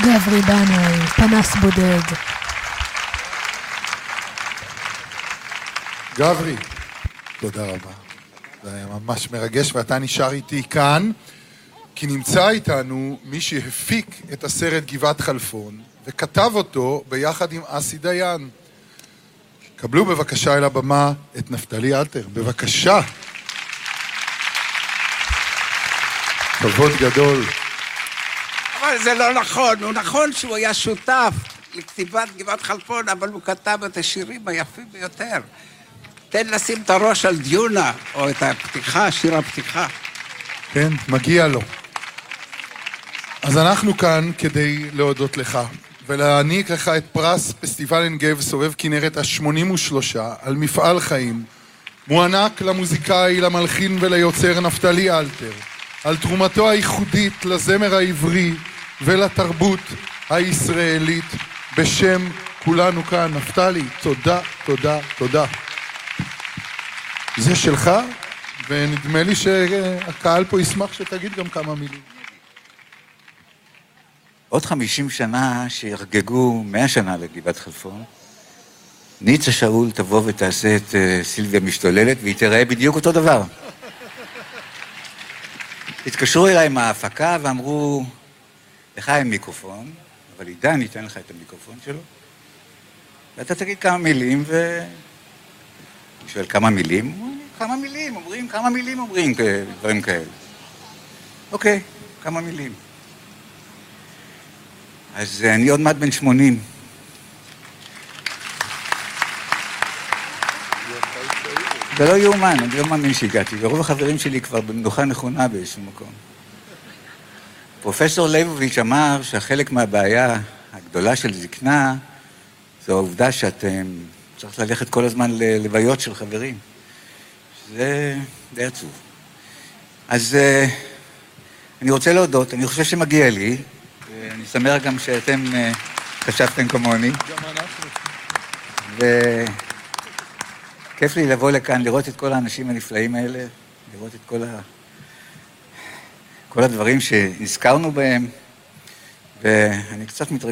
גברי בנאי, פנס בודד. גברי, תודה רבה. זה היה ממש מרגש, ואתה נשאר איתי כאן, כי נמצא איתנו מי שהפיק את הסרט גבעת חלפון, וכתב אותו ביחד עם אסי דיין. קבלו בבקשה אל הבמה את נפתלי אלתר, בבקשה. כבוד גדול. אבל זה לא נכון, הוא נכון שהוא היה שותף לכתיבת גבעת חלפון, אבל הוא כתב את השירים היפים ביותר. תן לשים את הראש על דיונה, או את הפתיחה, שיר הפתיחה. כן, מגיע לו. אז אנחנו כאן כדי להודות לך, ולהעניק לך את פרס פסטיבל עין גב סובב כנרת ה-83 על מפעל חיים, מוענק למוזיקאי, למלחין וליוצר נפתלי אלתר, על תרומתו הייחודית לזמר העברי ולתרבות הישראלית. בשם כולנו כאן, נפתלי, תודה, תודה, תודה. זה שלך, ונדמה לי שהקהל פה ישמח שתגיד גם כמה מילים. עוד 50 שנה שירגגו 100 שנה לגבעת חלפון, ניצה שאול תבוא ותעשה את סילביה משתוללת, והיא תראה בדיוק אותו דבר. התקשרו אליי עם ההפקה ואמרו, לך אין מיקרופון, אבל עידן ייתן לך את המיקרופון שלו, ואתה תגיד כמה מילים, אני שואל כמה מילים? כמה מילים אומרים דברים כאלה. אוקיי, כמה מילים. אז אני עוד מעט בן 80. זה לא יאומן, אני לא מאמין שהגעתי, ורוב החברים שלי כבר במנוחה נכונה באיזשהו מקום. פרופסור ליבוביץ' אמר שהחלק מהבעיה הגדולה של זקנה, זו העובדה שאתם צריך ללכת כל הזמן ללוויות של חברים. זה די עצוב. אז אני רוצה להודות, אני חושב שמגיע לי, ואני שמח גם שאתם חשבתם כמוני. גם אנחנו. וכיף לי לבוא לכאן, לראות את כל האנשים הנפלאים האלה, לראות את כל הדברים שנזכרנו בהם, ואני קצת מתרגש.